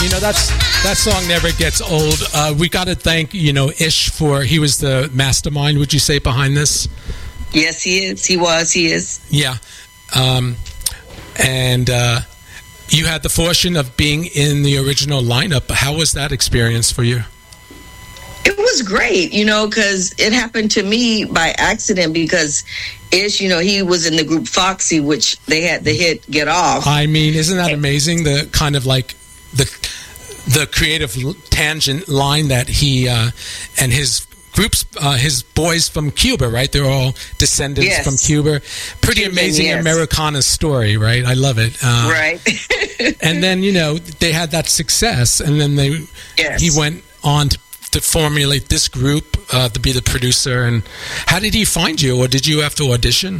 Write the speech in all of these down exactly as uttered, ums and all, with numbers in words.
You know, that's that song never gets old. Uh, we got to thank, you know, Ish for, he was the mastermind, would you say, behind this? Yes, he is. He was. He is. Yeah. Um, and uh, you had the fortune of being in the original lineup. How was that experience for you? It was great, you know, because it happened to me by accident because Ish, you know, he was in the group Foxy, which they had the hit Get Off. I mean, isn't that amazing? The kind of like the the creative tangent line that he uh, and his groups, uh, his boys from Cuba, right? They're all descendants Yes. from Cuba. Pretty Cuban, amazing yes. Americana story, right? I love it. Uh, Right. And then, you know, they had that success, and then they Yes. he went on to, to formulate this group uh, to be the producer. And how did he find you, or did you have to audition?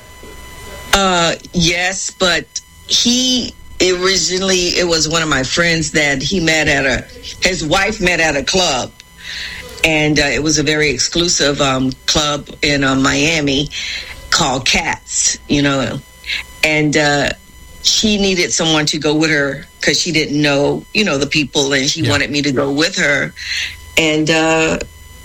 Uh, yes, but he originally, it was one of my friends that he met at a, his wife met at a club. And uh, it was a very exclusive um, club in uh, Miami called Cats, you know. And uh, she needed someone to go with her because she didn't know, you know, the people. And she Yeah. wanted me to go with her. And uh,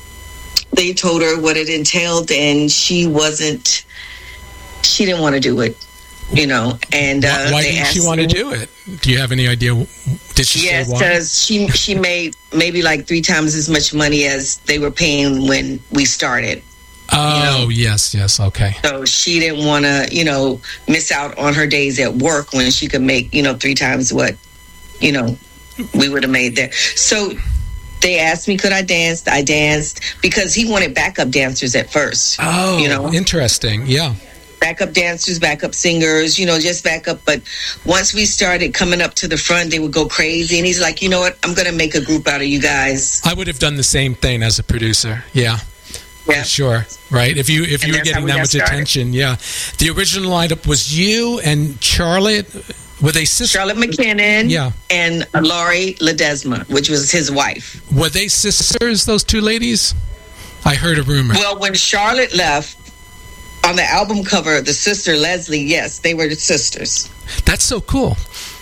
they told her what it entailed. And she wasn't, she didn't want to do it, you know. And uh, why why they didn't she asked want to me- do it? Do you have any idea? Did she Yes, say why? because she she made maybe like three times as much money as they were paying when we started. Oh, you know. yes, yes, okay. So she didn't want to, you know, miss out on her days at work when she could make, you know, three times what, you know, we would have made there. So they asked me, could I dance? I danced because he wanted backup dancers at first. Oh, you know, interesting. Yeah. backup dancers, backup singers, you know, just backup. But once we started coming up to the front, they would go crazy. And he's like, you know what? I'm going to make a group out of you guys. I would have done the same thing as a producer. Yeah. Yeah. Sure. Right. If you if And you were that's getting how we that got much started. attention, yeah. The original lineup was you and Charlotte. Were they sisters? Charlotte McKinnon Yeah. and Laurie Ledesma, which was his wife. Were they sisters? Those two ladies? I heard a rumor. Well, when Charlotte left, on the album cover, the sister Leslie, yes, they were the sisters. That's so cool.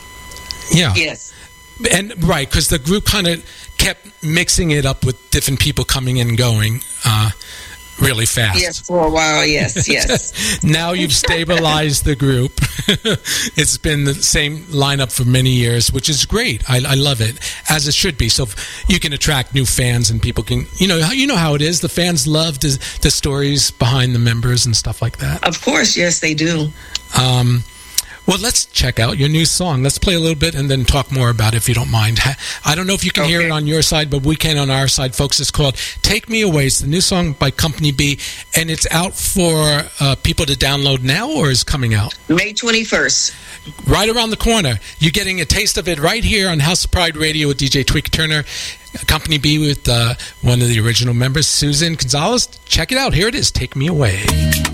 Yeah. Yes. And right, because the group kind of kept mixing it up with different people coming and going uh, really fast. Yes, for a while, yes, yes. Now you've stabilized the group. It's been the same lineup for many years, which is great. I, I love it, as it should be. So you can attract new fans, and people can, you know, you know how it is. The fans love the, the stories behind the members and stuff like that. Of course, yes, they do. Um, well, let's check out your new song. Let's play a little bit and then talk more about it, if you don't mind. I don't know if you can hear Okay. it on your side, but we can on our side, folks. It's called Take Me Away. It's the new song by Company B, and it's out for uh, people to download now, or is coming out? May twenty-first. Right around the corner. You're getting a taste of it right here on House of Pride Radio with D J Tweak Turner. Company B with uh, one of the original members, Susan Gonzalez. Check it out. Here it is. Take Me Away.